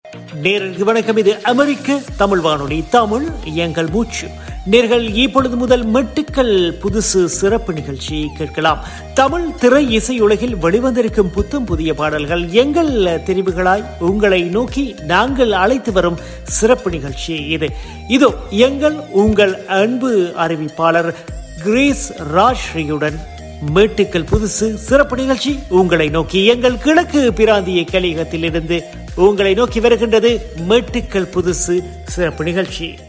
நேயர்களுக்கு வணக்கம். இது அமெரிக்க தமிழ் வானொலி, தமிழ் எங்கள் மூச்சு. நேர்கள் இப்பொழுது முதல் மெட்டுக்கள் புதுசு சிறப்பு நிகழ்ச்சி கேட்கலாம். தமிழ் திரை இசையுலகில் வெளிவந்திருக்கும் புத்தம் புதிய பாடல்கள் எங்கள் தெரிவுகளாய் உங்களை நோக்கி நாங்கள் அழைத்து வரும் சிறப்பு நிகழ்ச்சி இது. இதோ எங்கள் உங்கள் அன்பு அறிவிப்பாளர் கிரேஸ் ராஜ்ஸ்ரீயுடன் மேட்டுக்கள் புதுசு சிறப்பு நிகழ்ச்சி உங்களை நோக்கி எங்கள் கிழக்கு பிராந்திய கலிகத்திலிருந்து உங்களை நோக்கி வருகின்றது. மேட்டுக்கள் புதுசு சிறப்பு நிகழ்ச்சி.